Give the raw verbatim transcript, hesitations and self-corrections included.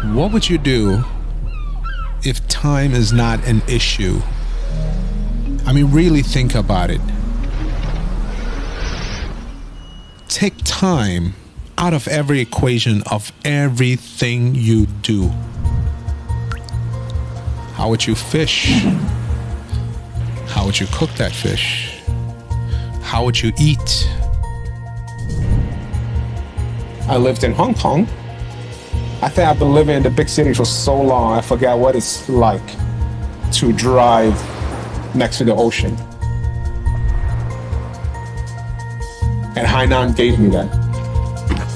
What would you do if time is not an issue? I mean, really think about it. Take time out of every equation of everything you do. How would you fish? How would you cook that fish? How would you eat? I lived in Hong Kong. I think I've been living in the big city for so long, I forgot what it's like to drive next to the ocean. And Hainan gave me that.